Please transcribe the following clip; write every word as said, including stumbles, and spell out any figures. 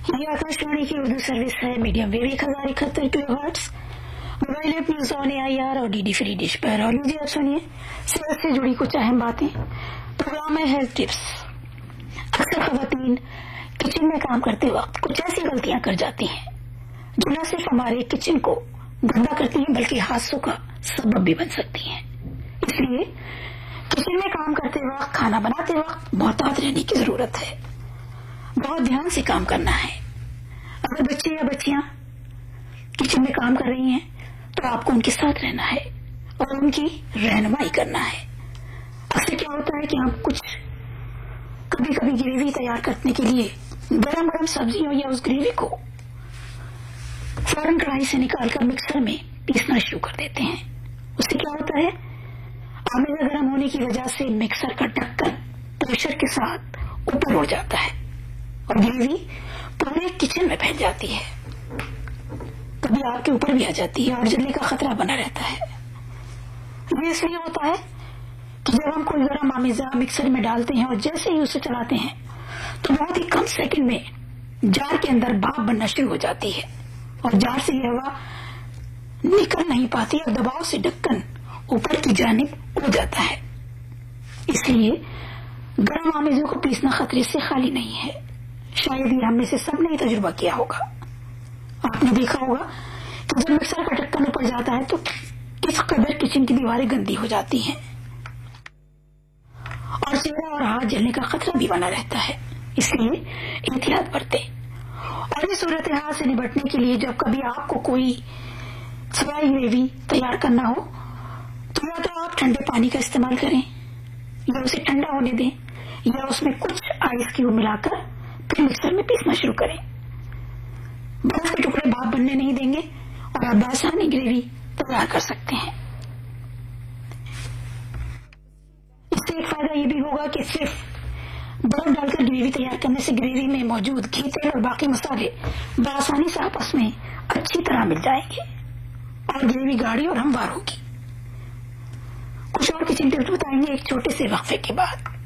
یہ آکاشوانی کی اردو سروس ہے میڈیم ویو ایک ہزار اکہتر کلو hertz, mobile app news on a I R اور ڈی ڈی فری ڈش پر۔ اور لیجیے آپ سنیے صحت سے جڑی کچھ اہم باتیں۔ پروگرام ہے ہیلتھ ٹپس۔ اکثر خواتین کچن میں کام کرتے وقت کچھ ایسی غلطیاں کر جاتی ہیں جو نہ صرف ہمارے کچن کو گندا کرتی ہیں بلکہ حادثوں کا سبب بھی بن سکتی ہیں۔ اس لیے کچن میں کام کرتے وقت، کھانا بناتے وقت محتاط رہنے کی ضرورت ہے۔ بہت دھیان سے کام کرنا ہے۔ اگر بچے یا بچیاں کچن میں کام کر رہی ہیں تو آپ کو ان کے ساتھ رہنا ہے اور ان کی رہنمائی کرنا ہے۔ اکثر کیا ہوتا ہے کہ ہم کچھ کبھی کبھی گریوی تیار کرنے کے لیے گرم گرم سبزیوں یا اس گریوی کو فوراً کڑھائی سے نکال کر مکسر میں پیسنا شروع کر دیتے ہیں۔ اس سے کیا ہوتا ہے، آمیزہ گرم ہونے کی وجہ سے مکسر کا ڈھکن پریشر کے ساتھ اوپر اڑ جاتا ہے اور گریوی پورے کچن میں پھیل جاتی ہے، کبھی آگ کے اوپر بھی آ جاتی ہے اور جلنے کا خطرہ بنا رہتا ہے۔ یہ اس لیے ہوتا ہے کہ جب ہم کوئی گرم آمیزہ مکسر میں ڈالتے ہیں اور جیسے ہی اسے چلاتے ہیں تو بہت ہی کم سیکنڈ میں جار کے اندر بھاپ بننا شروع ہو جاتی ہے اور جار سے یہ ہوا نکل نہیں پاتی اور دباؤ سے ڈھکن اوپر کی جانب اڑ جاتا ہے۔ اس لیے گرم آمیزوں کو پیسنا خطرے سے خالی نہیں ہے۔ شاید یہ ہم میں سے سب نے تجربہ کیا ہوگا۔ آپ نے دیکھا ہوگا کہ جب مکسر کا ڈھکن اوپر جاتا ہے تو کس قدر کچن کی دیواریں گندی ہو جاتی ہیں اور چہرہ اور ہاتھ جلنے کا خطرہ بھی بنا رہتا ہے۔ اس لیے احتیاط برتیں۔ اور اس صورتحال سے نمٹنے کے لیے جب کبھی آپ کو کوئی سوائی گریوی تیار کرنا ہو تو یا تو آپ ٹھنڈے پانی کا استعمال کریں یا اسے ٹھنڈا ہونے دیں یا اس میں کچھ آئس کیوب ملا کر پھر مکسر میں پیسنا شروع کریں۔ برف کے ٹکڑے بھاپ بننے نہیں دیں گے اور آپ بآسانی گریوی تیار کر سکتے ہیں۔ اس سے ایک فائدہ یہ بھی ہوگا کہ صرف برف ڈال کر گریوی تیار کرنے سے گریوی میں موجود گھی، تیل اور باقی مسالے بآسانی سے آپس میں اچھی طرح مل جائیں گے اور گریوی گاڑھی اور ہموار ہوگی۔ کچھ اور کچن ٹپس بتائیں گے ایک چھوٹے سے وقفے کے بعد۔